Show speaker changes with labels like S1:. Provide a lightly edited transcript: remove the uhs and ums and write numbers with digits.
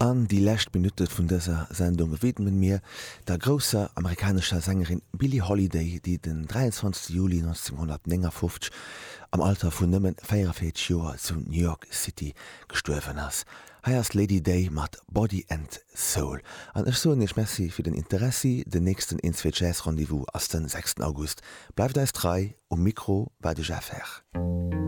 S1: An die lächt Minute vun dieser Sendung widmen mir der großer amerikanischer Sängerin Billie Holiday, die den 23. Juli 1959 am Alter vun nëmmen 44 Joer zu New York City gestorven ass. Heiers Lady Day mat Body and Soul. An ech so nech Messi fir den Interesse den nächsten Inswe Jazz Rendezvous ass den 6. August. Bleibt als 3 Mikro bei de Jaffer.